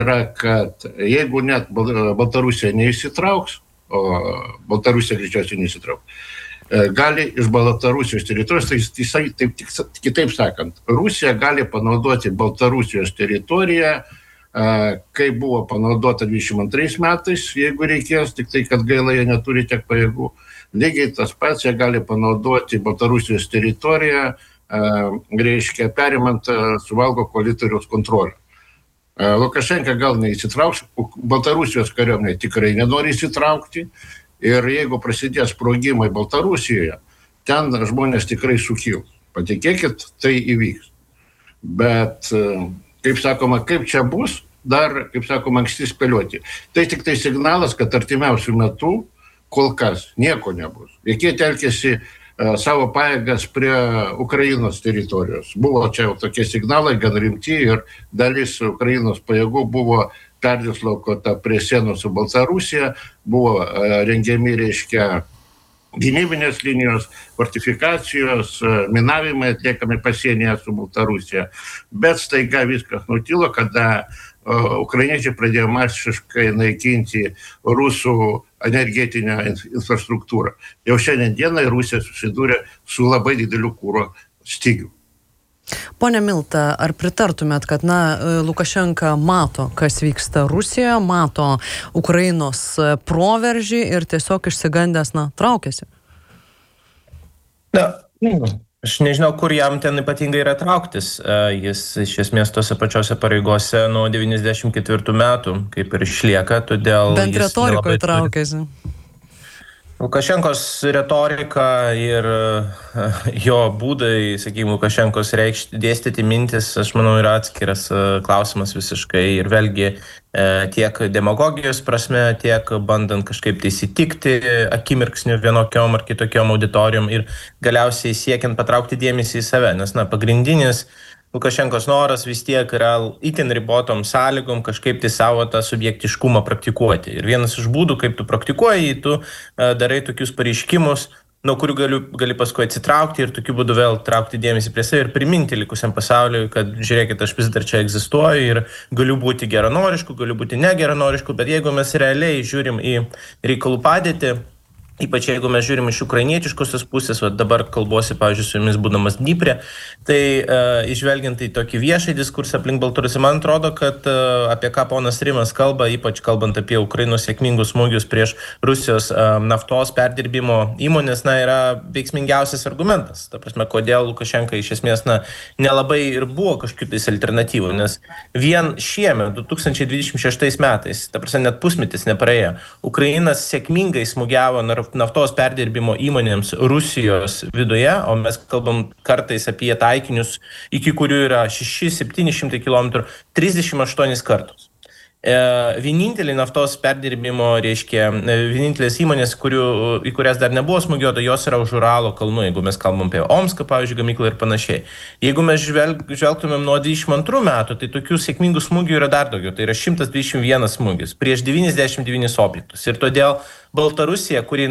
yra, kad jeigu net Baltarusija neįsitrauks, o Baltarusija greičiausiai neįsitrauks, gali iš Baltarusijos teritorijos, kitaip sakant, Rusija gali panaudoti Baltarusijos teritoriją, kaip buvo panaudota 22 metais, jeigu reikės, tik tai, kad gaila jie neturi tiek pajėgų. Lygiai tas pats jie gali panaudoti Baltarusijos teritoriją, reiškia, perimant Suvalko koalitoriaus kontrolę. Lukašenka gal neįsitrauks, Baltarusijos kariuomenė tikrai nenori įsitraukti ir jeigu prasidės sprogimai Baltarusijoje, ten žmonės tikrai sukils. Patikėkit, tai įvyks. Bet, kaip sakoma, kaip čia bus, dar, kaip sakoma, anksti spėlioti. Tai tik tai signalas, kad artimiausių metų kol kas nieko nebus. Jie telkėsi savo pajėgas prie Ukrainos teritorijos. Buvo čia jau tokie signalai gan rimti ir dalis Ukrainos pajėgų buvo perdislokota prie sienos su Baltarusija, buvo rengiami, reiškia, gynybinės linijos, fortifikacijos, minavimai atliekami pasienyje su Baltarusija. Bet staiga viskas nutilo, kada ukrainiečiai pradėjo masiškai naikinti rusų energetinę infrastruktūrą. Jau šiandien dienai Rusija susidūrė su labai dideliu kuro stygiu. Pone Milta, ar pritartumėt, kad Lukašenka mato, kas vyksta Rusijoje, mato Ukrainos proveržį ir tiesiog išsigandęs, traukiasi? Aš nežinau, kur jam ten ypatingai yra trauktis. Jis iš esmės tose pačiose pareigose nuo 94 metų kaip ir išlieka, todėl... Bent retorikoje traukiasi. Lukašenkos retorika ir jo būdai, sakykime, Lukašenkos dėstyti mintis, aš manau, yra atskiras klausimas visiškai. Ir vėlgi tiek demagogijos prasme, tiek bandant kažkaip įsitikti akimirksniu vienokiom ar kitokiom auditorijom ir galiausiai siekiant patraukti dėmesį į save. Nes, pagrindinis Lukašenkos noras vis tiek yra itin ribotom sąlygom kažkaip tai savo tą subjektiškumą praktikuoti. Ir vienas iš būdų, kaip tu praktikuoji, tu darai tokius pareiškimus, nuo kurių gali paskui atsitraukti ir tokiu būdu vėl traukti dėmesį prie save ir priminti likusiam pasauliui, kad žiūrėkit, aš vis dar čia egzistuoju ir galiu būti geranorišku, galiu būti negeranorišku, bet jeigu mes realiai žiūrim į reikalų padėtį, ypač jeigu mes žiūrim iš ukrainietiškosios pusės, dabar kalbuosi, pavyzdžiui, su jumis būdamas Dniepre, tai išvelgiant į tokį viešą diskursą aplink Baltarusiją, man atrodo, kad apie ką ponas Rimas kalba, ypač kalbant apie Ukrainos sėkmingus smūgius prieš Rusijos naftos perdirbimo įmonės, yra veiksmingiausias argumentas. Ta prasme, kodėl Lukašenka iš esmės nelabai ir buvo kažkokiais alternatyvų, nes vien šiemet, 2026 metais, ta prasme, net pusmetis nepraėjo, Ukrainas sėkmingai smūgiavo naftos perdirbimo įmonėms Rusijos viduje, o mes kalbam kartais apie taikinius, iki kurių yra 600-700 km, 38 kartus. Vieninteliai naftos perdirbimo, vienintelės įmonės, į kurias dar nebuvo smūgiuota, jos yra už Uralo kalnų, jeigu mes kalbam apie Omską, pavyzdžiui, gamyklą ir panašiai. Jeigu mes žvelgtumėm nuo 22 metų, tai tokių sėkmingų smūgių yra dar daugiau, tai yra 121 smūgis prieš 99 objektus. Ir todėl Baltarusija, kuri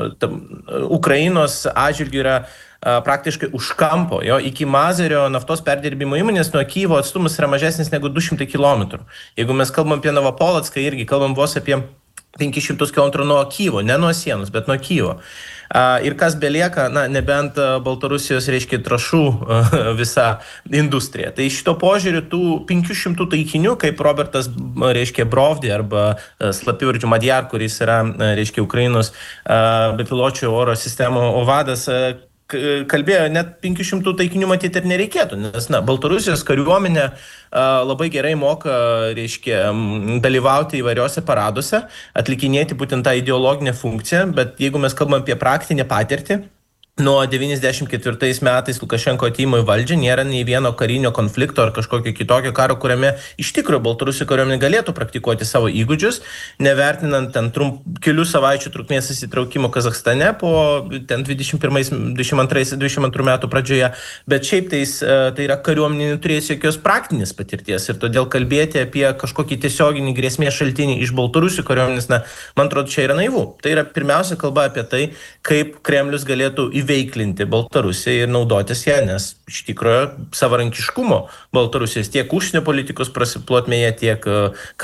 Ukrainos atžvilgiu yra praktiškai už kampo, iki Mazerio naftos perdirbimo įmonės nuo Kyjivo atstumas yra mažesnis negu 200 km. Jeigu mes kalbam apie Novopolocką, irgi kalbam vos apie 500 km nuo Kyjivo, ne nuo sienos, bet nuo Kyjivo. Ir kas belieka, nebent Baltarusijos, trąšų visa industrija. Tai šito požiūriu tų 500 taikinių, kaip Robertas, Brovdi arba slapyvardžiu Madjar, kuris yra, Ukrainos bepiločių oro sistemų vadas, kalbėjo, net 500 taikinių matyti ir nereikėtų, nes Baltarusijos kariuomenė labai gerai moka, dalyvauti įvairiuose paraduose, atlikinėti būtent tą ideologinę funkciją, bet jeigu mes kalbam apie praktinę patirtį, nuo 94 metais Lukašenko atėjimo į valdžią nėra nei vieno karinio konflikto ar kažkokio kitokio karo, kuriame iš tikrųjų Baltarusių kariuomenė galėtų praktikuoti savo įgūdžius, nevertinant ten kelių savaičių trukmės įsitraukimo Kazachstane po ten 22 metų pradžioje, bet šiaip tai yra kariuomenė neturėjus jokios praktinės patirties ir todėl kalbėti apie kažkokį tiesioginį grėsmės šaltinį iš Baltarusių kariuomenės, man atrodo, čia yra naivu. Tai yra pirmiausia kalba apie tai, kaip Kremlius galėtų įveiklinti Baltarusiją ir naudotis ją, nes iš tikrųjų savarankiškumo Baltarusijos tiek užsienio politikos plotmėje, tiek